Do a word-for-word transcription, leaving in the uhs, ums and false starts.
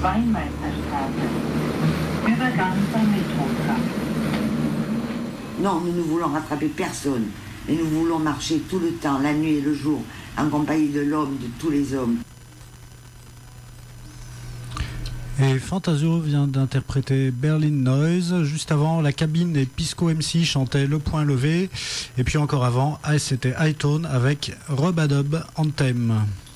Non, nous ne voulons rattraper personne. Et nous voulons marcher tout le temps, la nuit et le jour, en compagnie de l'homme, de tous les hommes. Et Fantasio vient d'interpréter Berlin Noise. Juste avant, la cabine et Pisco M C chantaient Le Point Levé. Et puis encore avant, c'était High Tone avec Rub-a-Dub Anthem.